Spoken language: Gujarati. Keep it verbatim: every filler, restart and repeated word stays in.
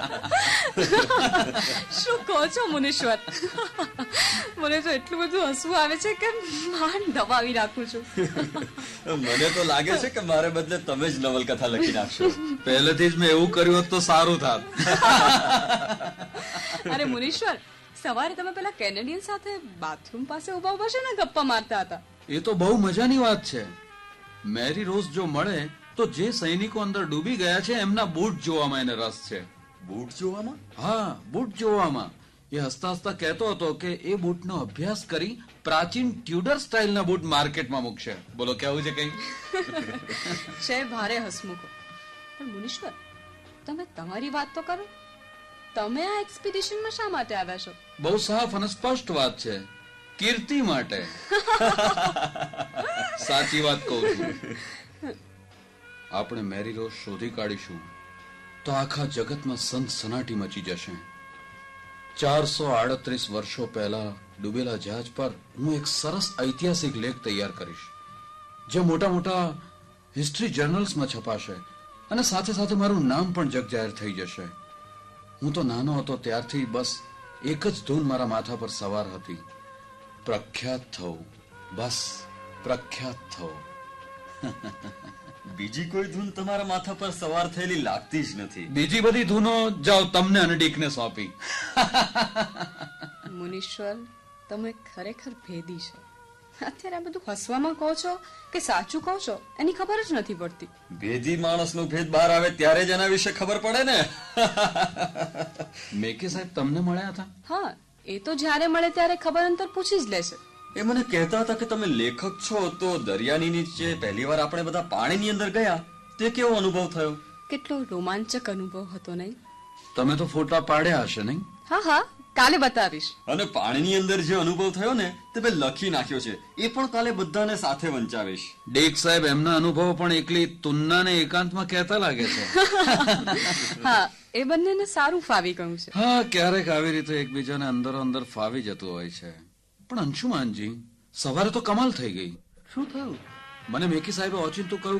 શું કહો છો મુનીશ્વર? મને તો એટલું બધું હસવું આવે છે કે માંડ દબાવી રાખું છું. મને તો લાગે છે કે મારે બદલે તમે જ નવલકથા લખી નાખશો. પહેલેથી જ મેં એવું કર્યું હોત તો સારું થાત. અરે મુનીશ્વર, સવારે તમે પેલા કેનેડિયન સાથે બાથરૂમ પાસે ઉભા ઉભા છે ને ગપ્પા મારતા હતા. એ તો બહુ મજાની વાત છે. મેરી રોઝ જો મળે તો જે સૈનિકો અંદર ડૂબી ગયા છે એમના બૂટ જોવામાં એને રસ છે. બૂટ જોવામાં? હા, બૂટ જોવામાં. એ હસતા હસતા કહેતો હતો કે એ બૂટનો અભ્યાસ કરી પ્રાચીન ટ્યુડર સ્ટાઇલના બૂટ માર્કેટમાં મૂકશે. બોલો, કેવું છે કઈ? છે ભારે હસમુખો. પણ મુનીશ્વર, તમે તમારી વાત તો કરો. તમે આ એક્સપિડિશનમાં શા માટે આવ્યા છો? બહુ સાફ અને સ્પષ્ટ વાત છે. કીર્તિ માટે. સાચી વાત કહું છું. આપણે મેરી રોઝ શોધી કાઢીશું તો આખા જગતમાં સનસનાટી મચી જશે. ચારસો આડત્રીસ વર્ષો પહેલા ડૂબેલા જહાજ પર હું એક સરસ ઐતિહાસિક લેખ તૈયાર કરીશ, જે મોટા મોટા હિસ્ટ્રી જર્નલ્સમાં છપાશે અને સાથે સાથે મારું નામ પણ જગજાહેર થઈ જશે. હું તો નાનો હતો ત્યારથી બસ એક જ ધૂન મારા માથા પર સવાર હતી: પ્રખ્યાત થવું. બસ પ્રખ્યાત થવું. બીજી કોઈ ધૂન તમારા માથા પર સવાર થયેલી લાગતી જ નથી. બીજી બધી ધૂનો જાઓ તમને અને ડીકને સોંપી. મુનીશ્વર, તમે ખરેખર ભેદી છો. અત્યારે આ બધું હસવામાં કહો છો કે સાચું કહો છો એની ખબર જ નથી પડતી. ભેદી માણસનો ભેદ બહાર આવે ત્યારે જ એના વિશે ખબર પડે ને. મેકે સાહેબ તમને મળ્યા હતા? હા, એ તો જ્યારે મળે ત્યારે ખબર અંતર પૂછી જ લેશે. એ મને કહેતા હતા કે તમે લેખક છો, તો દરિયાની નીચે પહેલી વાર આપણે બધા પાણીની અંદર ગયા, તે કેવો અનુભવ થયો? કેટલો રોમાંચક અનુભવ હતો, નહીં? તમે તો ફોટા પાડ્યા હશે, નહીં? હા હા, કાલે બતાવીશ. અને પાણીની અંદર જે અનુભવ થયો ને તે મેં લખી નાખ્યો છે, એ પણ કાલે બધાને સાથે વંચાવીશ. ડેક સાહેબ એમના અનુભવો પણ એકલી તુન્નાને એકાંતમાં કહેતા લાગે છે. હા, એ બંનેને સારું ફાવી ગયું છે. હા, ક્યારેક આવી રીતે એકબીજાને અંદરો અંદર ફાવી જતું હોય છે. પણ અંશુમાનજી, સવારે તો કમાલ થઈ ગઈ. શું થયું? મને મેકી સાહેબે ઓચિંતું કહ્યું